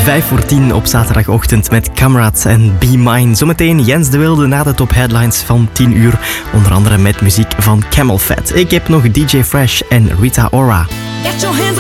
5:10 op zaterdagochtend met Kamrat en Be Mine. Zometeen Jens de Wilde na de top headlines van 10 uur. Onder andere met muziek van Camel Fat. Ik heb nog DJ Fresh en Rita Ora. Get your hands